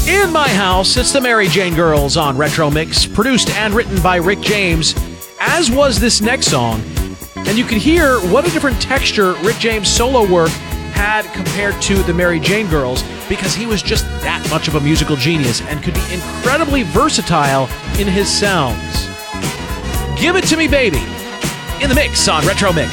In my house, it's the Mary Jane Girls on Retro Mix, produced and written by Rick James, as was this next song. And you could hear what a different texture Rick James' solo work had compared to the Mary Jane Girls, because he was just that much of a musical genius and could be incredibly versatile in his sounds. Give It To Me Baby, in the mix on Retro Mix.